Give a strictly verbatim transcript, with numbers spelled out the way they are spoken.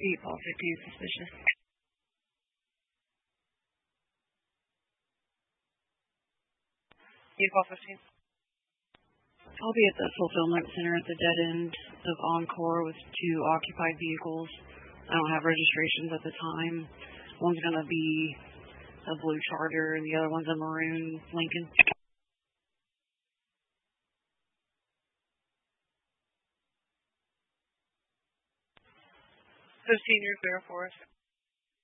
eight ball fifty is suspicious. eight ball fifteen. I'll be at the fulfillment center at the dead end of Encore with two occupied vehicles. I don't have registrations at the time. One's going to be a blue Charger and the other one's a maroon Lincoln. fifteen, you're clear for us.